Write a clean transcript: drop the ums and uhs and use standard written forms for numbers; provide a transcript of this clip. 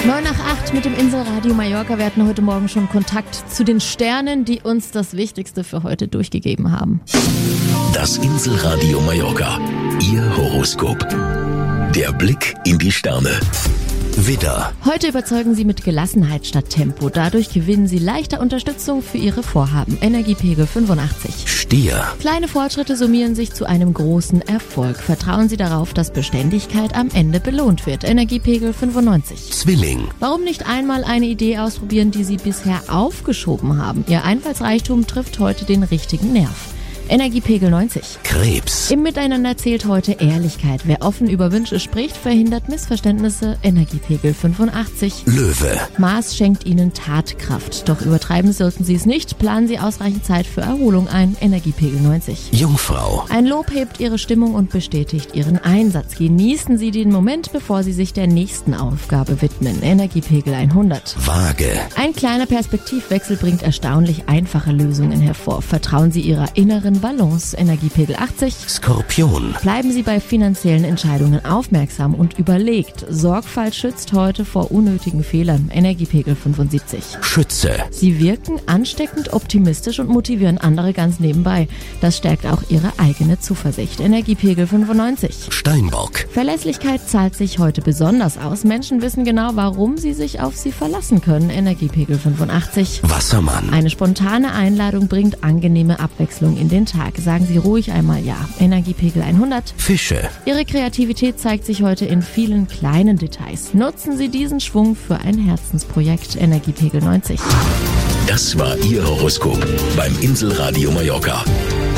9 nach 8 mit dem Inselradio Mallorca. Wir hatten heute Morgen schon Kontakt zu den Sternen, die uns das Wichtigste für heute durchgegeben haben. Das Inselradio Mallorca. Ihr Horoskop. Der Blick in die Sterne. Widder. Heute überzeugen Sie mit Gelassenheit statt Tempo. Dadurch gewinnen Sie leichter Unterstützung für Ihre Vorhaben. Energiepegel 85. Stier. Kleine Fortschritte summieren sich zu einem großen Erfolg. Vertrauen Sie darauf, dass Beständigkeit am Ende belohnt wird. Energiepegel 95. Zwilling. Warum nicht einmal eine Idee ausprobieren, die Sie bisher aufgeschoben haben? Ihr Einfallsreichtum trifft heute den richtigen Nerv. Energiepegel 90. Krebs. Im Miteinander zählt heute Ehrlichkeit. Wer offen über Wünsche spricht, verhindert Missverständnisse. Energiepegel 85. Löwe. Mars schenkt Ihnen Tatkraft. Doch übertreiben sollten Sie es nicht. Planen Sie ausreichend Zeit für Erholung ein. Energiepegel 90. Jungfrau. Ein Lob hebt Ihre Stimmung und bestätigt Ihren Einsatz. Genießen Sie den Moment, bevor Sie sich der nächsten Aufgabe widmen. Energiepegel 100. Waage. Ein kleiner Perspektivwechsel bringt erstaunlich einfache Lösungen hervor. Vertrauen Sie Ihrer inneren Balance. Energiepegel 80. Skorpion. Bleiben Sie bei finanziellen Entscheidungen aufmerksam und überlegt. Sorgfalt schützt heute vor unnötigen Fehlern. Energiepegel 75. Schütze. Sie wirken ansteckend optimistisch und motivieren andere ganz nebenbei. Das stärkt auch Ihre eigene Zuversicht. Energiepegel 95. Steinbock. Verlässlichkeit zahlt sich heute besonders aus. Menschen wissen genau, warum sie sich auf sie verlassen können. Energiepegel 85. Wassermann. Eine spontane Einladung bringt angenehme Abwechslung in den Tag. Sagen Sie ruhig einmal ja. Energiepegel 100. Fische. Ihre Kreativität zeigt sich heute in vielen kleinen Details. Nutzen Sie diesen Schwung für ein Herzensprojekt. Energiepegel 90. Das war Ihr Horoskop beim Inselradio Mallorca.